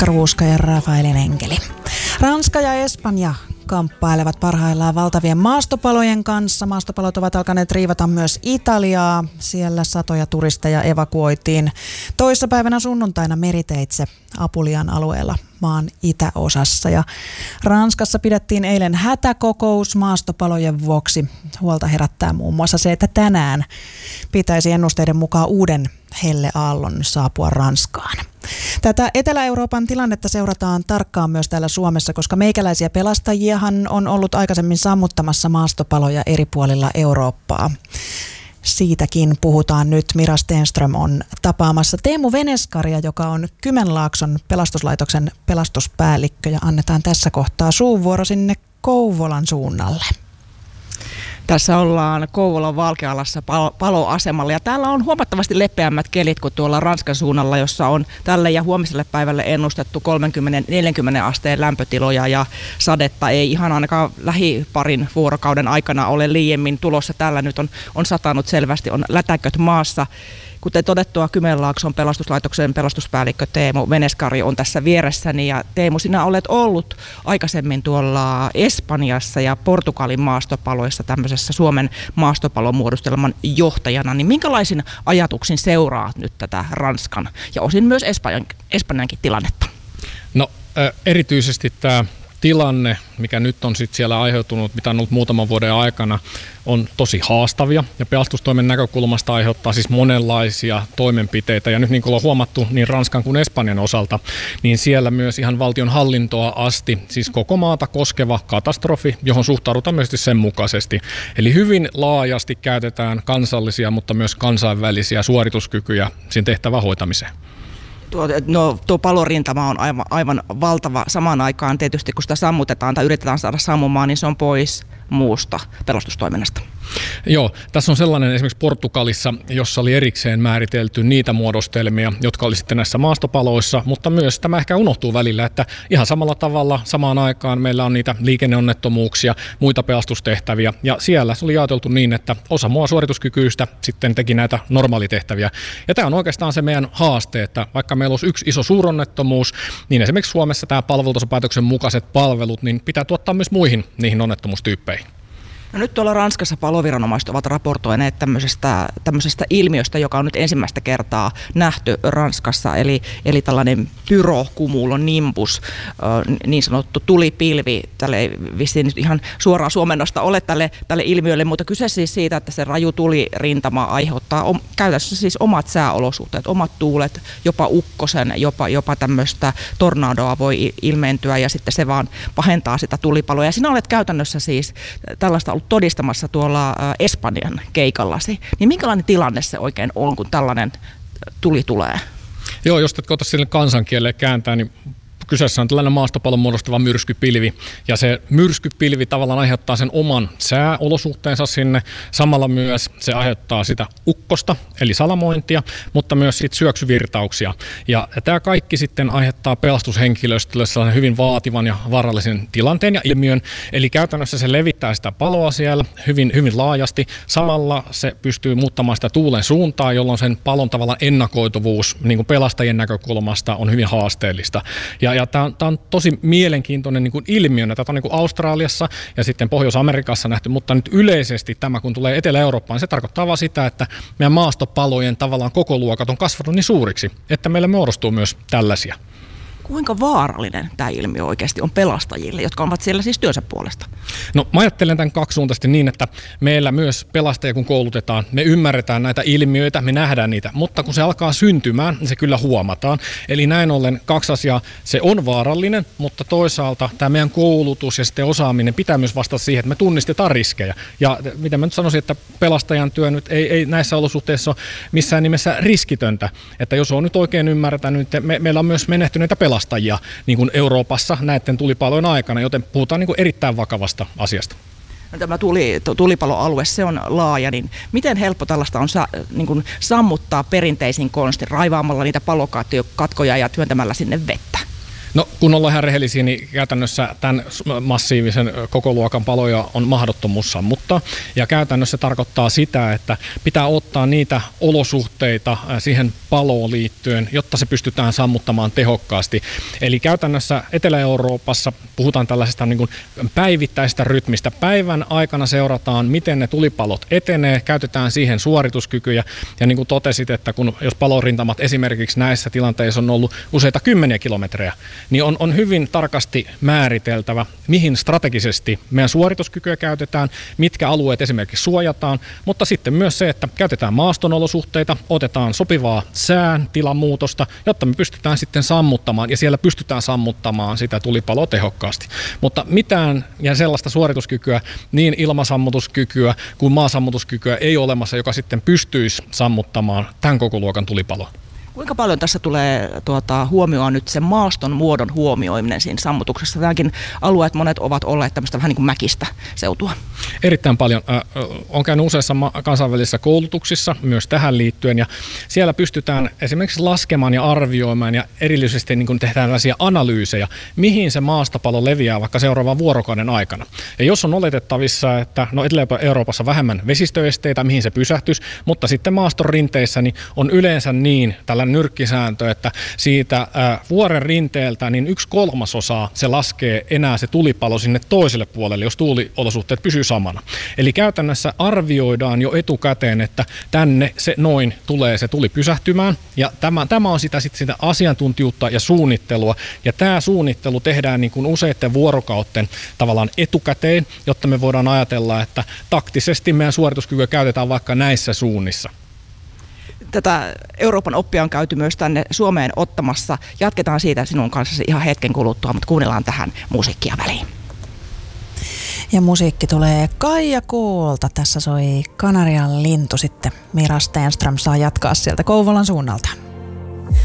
Pekka Ruuska ja Rafaelin enkeli. Ranska ja Espanja kamppailevat parhaillaan valtavien maastopalojen kanssa. Maastopalot ovat alkaneet riivata myös Italiaa. Siellä satoja turisteja evakuoitiin toissapäivänä sunnuntaina meriteitse Apulian alueella maan itäosassa. Ja Ranskassa pidettiin eilen hätäkokous maastopalojen vuoksi. Huolta herättää muun muassa se, että tänään pitäisi ennusteiden mukaan uuden helleaallon saapua Ranskaan. Tätä Etelä-Euroopan tilannetta seurataan tarkkaan myös täällä Suomessa, koska meikäläisiä pelastajiahan on ollut aikaisemmin sammuttamassa maastopaloja eri puolilla Eurooppaa. Siitäkin puhutaan nyt. Mira Stenström on tapaamassa Teemu Veneskaria, joka on Kymenlaakson pelastuslaitoksen pelastuspäällikkö, ja annetaan tässä kohtaa suunvuoro sinne Kouvolan suunnalle. Tässä ollaan Kouvolan Valkealassa paloasemalla ja täällä on huomattavasti lepeämmät kelit kuin tuolla Ranskan suunnalla, jossa on tälle ja huomiselle päivälle ennustettu 30-40 asteen lämpötiloja ja sadetta ei ihan ainakaan lähiparin vuorokauden aikana ole liiemmin tulossa. Täällä nyt on satanut selvästi, on lätäköt maassa. Kuten todettua, Kymenlaakson pelastuslaitoksen pelastuspäällikkö Teemu Veneskari on tässä vieressäni. Ja Teemu, sinä olet ollut aikaisemmin tuolla Espanjassa ja Portugalin maastopaloissa tämmöisessä Suomen maastopalomuodostelman johtajana. Niin minkälaisin ajatuksin seuraat nyt tätä Ranskan ja osin myös Espanjankin tilannetta? No erityisesti tämä tilanne, mikä nyt on sitten siellä aiheutunut, mitä on ollut muutaman vuoden aikana, on tosi haastavia ja pelastustoimen näkökulmasta aiheuttaa siis monenlaisia toimenpiteitä. Ja nyt niin kuin ollaan huomattu niin Ranskan kuin Espanjan osalta, niin siellä myös ihan valtion hallintoa asti, siis koko maata koskeva katastrofi, johon suhtaudutaan myös sen mukaisesti. Eli hyvin laajasti käytetään kansallisia, mutta myös kansainvälisiä suorituskykyjä siinä tehtävän hoitamiseen. Tuo palorintama on aivan valtava. Samaan aikaan tietysti, kun sitä sammutetaan tai yritetään saada sammumaan, niin se on pois muusta pelastustoiminnasta. Joo, tässä on sellainen esimerkiksi Portugalissa, jossa oli erikseen määritelty niitä muodostelmia, jotka oli sitten näissä maastopaloissa, mutta myös tämä ehkä unohtuu välillä, että ihan samalla tavalla samaan aikaan meillä on niitä liikenneonnettomuuksia, muita pelastustehtäviä, ja siellä se oli jaoteltu niin, että osa mua suorituskykyistä sitten teki näitä normaalitehtäviä. Ja tämä on oikeastaan se meidän haaste, että vaikka meillä olisi yksi iso suuronnettomuus, niin esimerkiksi Suomessa tämä palvelutasopäätöksen mukaiset palvelut, niin pitää tuottaa myös muihin niihin onnettomuustyyppeihin. No nyt tuolla Ranskassa paloviranomaiset ovat raportoineet tämmöisestä ilmiöstä, joka on nyt ensimmäistä kertaa nähty Ranskassa, eli tällainen pyrocumulonimbus, niin sanottu tulipilvi. Tälle ei vissiin nyt ihan suoraa suomennosta ole tälle ilmiölle, mutta kyse siis siitä, että se raju tulirintama aiheuttaa käytännössä siis omat sääolosuhteet, omat tuulet, jopa ukkosen, jopa tämmöistä tornadoa voi ilmeentyä ja sitten se vaan pahentaa sitä tulipaloa. Ja sinä olet käytännössä siis tällaista ollut todistamassa tuolla Espanjan keikallasi, niin minkälainen tilanne se oikein on, kun tällainen tuli tulee? Joo, jos et ota sille kansankielelle kääntää, niin kyseessä on tällainen maastopallon muodostava myrskypilvi, ja se myrskypilvi tavallaan aiheuttaa sen oman sääolosuhteensa sinne. Samalla myös se aiheuttaa sitä ukkosta, eli salamointia, mutta myös sit syöksyvirtauksia. Ja tämä kaikki sitten aiheuttaa pelastushenkilöstölle sellainen hyvin vaativan ja vaarallisen tilanteen ja ilmiön. Eli käytännössä se levittää sitä paloa siellä hyvin, hyvin laajasti. Samalla se pystyy muuttamaan sitä tuulen suuntaa, jolloin sen palon tavallaan ennakoituvuus niin kuin pelastajien näkökulmasta on hyvin haasteellista. Ja tämä on tosi mielenkiintoinen niin kuin ilmiönä. Tätä on niin kuin Australiassa ja sitten Pohjois-Amerikassa nähty, mutta nyt yleisesti tämä, kun tulee Etelä-Eurooppaan, se tarkoittaa vaan sitä, että meidän maastopalojen tavallaan koko luokat on kasvanut niin suuriksi, että meillä muodostuu myös tällaisia. Kuinka vaarallinen tämä ilmiö oikeasti on pelastajille, jotka ovat siellä siis työnsä puolesta? No mä ajattelen tämän kaksisuuntaisesti niin, että meillä myös pelastajia kun koulutetaan, me ymmärretään näitä ilmiöitä, me nähdään niitä, mutta kun se alkaa syntymään, niin se kyllä huomataan. Eli näin ollen kaksi asiaa, se on vaarallinen, mutta toisaalta tämä meidän koulutus ja sitten osaaminen pitää myös vastata siihen, että me tunnistetaan riskejä. Ja mitä mä nyt sanoisin, että pelastajan työ nyt ei näissä olosuhteissa ole missään nimessä riskitöntä, että jos on nyt oikein ymmärtänyt, meillä on myös menehtyneitä pelastajia niin kuin Euroopassa näiden tulipalojen aikana, joten puhutaan niin kuin erittäin vakavasta asiasta. No, tämä tulipaloalue, se on laaja, niin miten helppo tällaista on niin kuin sammuttaa perinteisin konstin, raivaamalla niitä palokatkoja ja työntämällä sinne vettä? No kun ollaan ihan rehellisiä, niin käytännössä tämän massiivisen kokoluokan paloja on mahdottomuus sammuttaa. Ja käytännössä se tarkoittaa sitä, että pitää ottaa niitä olosuhteita siihen paloon liittyen, jotta se pystytään sammuttamaan tehokkaasti. Eli käytännössä Etelä-Euroopassa puhutaan tällaisesta niin kuin päivittäistä rytmistä. Päivän aikana seurataan, miten ne tulipalot etenee, käytetään siihen suorituskykyjä. Ja niin kuin totesit, että jos palorintamat esimerkiksi näissä tilanteissa on ollut useita kymmeniä kilometrejä, niin on hyvin tarkasti määriteltävä, mihin strategisesti meidän suorituskykyä käytetään, mitkä alueet esimerkiksi suojataan, mutta sitten myös se, että käytetään maastonolosuhteita, otetaan sopivaa sään tilamuutosta, jotta me pystytään sitten sammuttamaan, ja siellä pystytään sammuttamaan sitä tulipaloa tehokkaasti. Mutta mitään ja sellaista suorituskykyä, niin ilmasammutuskykyä kuin maasammutuskykyä ei ole olemassa, joka sitten pystyisi sammuttamaan tämän koko luokan tulipaloa. Kuinka paljon tässä tulee huomioon nyt sen maaston muodon huomioiminen siinä sammutuksessa? Tämäkin alueet monet ovat olleet tämmöistä vähän niin kuin mäkistä seutua. Erittäin paljon. Olen käynyt useissa kansainvälisissä koulutuksissa myös tähän liittyen, ja siellä pystytään esimerkiksi laskemaan ja arvioimaan ja erillisesti niin kuin tehdään tällaisia analyysejä, mihin se maastopalo leviää vaikka seuraavan vuorokauden aikana. Ja jos on oletettavissa, että Etelä-Euroopassa vähemmän vesistöesteitä, mihin se pysähtyisi, mutta sitten maaston rinteissä niin on yleensä niin tällainen nyrkkisääntö, että siitä vuoren rinteeltä niin 1/3 se laskee enää se tulipalo sinne toiselle puolelle, jos tuuliolosuhteet pysyy samana. Eli käytännössä arvioidaan jo etukäteen, että tänne se noin tulee se tuli pysähtymään, ja tämä on sitä asiantuntijuutta ja suunnittelua, ja tämä suunnittelu tehdään niin kuin useiden vuorokauden tavallaan etukäteen, jotta me voidaan ajatella, että taktisesti meidän suorituskykyä käytetään vaikka näissä suunnissa. Tätä Euroopan oppia on käyty myös tänne Suomeen ottamassa. Jatketaan siitä sinun kanssasi ihan hetken kuluttua, mutta kuunnellaan tähän musiikkia väliin. Ja musiikki tulee Kaija Koolta. Tässä soi Kanarian lintu sitten. Mira Stenström saa jatkaa sieltä Kouvolan suunnalta.